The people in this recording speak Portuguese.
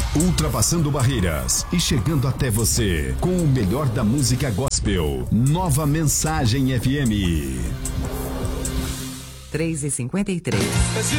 Ultrapassando barreiras e chegando até você com o melhor da música gospel. Nova Mensagem FM. 3h53.